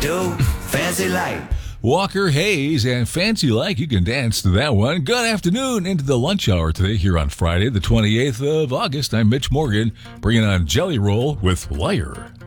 Do fancy like. Walker Hayes and Fancy Like. You can dance to that one. Good afternoon into the lunch hour today here on Friday, the 28th of August. I'm Mitch Morgan, bringing on Jelly Roll with Liar.